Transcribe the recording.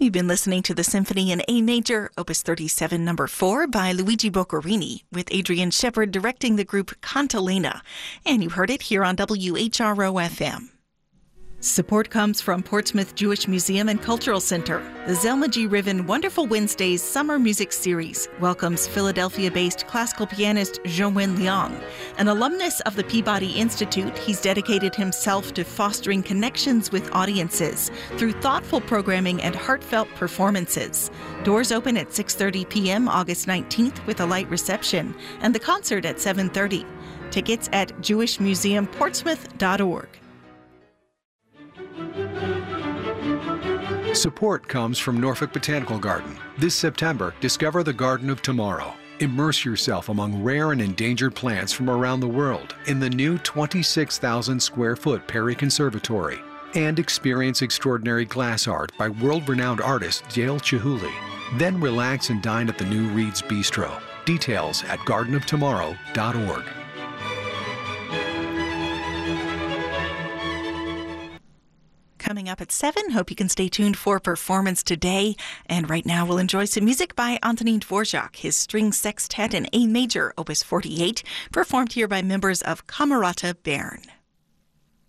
You've been listening to the Symphony in A Major, Opus 37, number 4 by Luigi Boccherini, with Adrian Shepard directing the group Cantilena. And you heard it here on WHRO-FM. Support comes from Portsmouth Jewish Museum and Cultural Center. The Zelma G. Riven Wonderful Wednesdays Summer Music Series welcomes Philadelphia-based classical pianist Zhongwen Liang. An alumnus of the Peabody Institute, he's dedicated himself to fostering connections with audiences through thoughtful programming and heartfelt performances. Doors open at 6:30 p.m. August 19th with a light reception, and the concert at 7:30. Tickets at jewishmuseumportsmouth.org. Support comes from Norfolk Botanical Garden. This September, discover the Garden of Tomorrow. Immerse yourself among rare and endangered plants from around the world in the new 26,000 square foot Perry Conservatory. And experience extraordinary glass art by world-renowned artist Dale Chihuly. Then relax and dine at the new Reed's Bistro. Details at gardenoftomorrow.org. Coming up at 7, hope you can stay tuned for Performance Today. And right now we'll enjoy some music by Antonín Dvořák, his string sextet in A Major, Opus 48, performed here by members of Camerata Bern.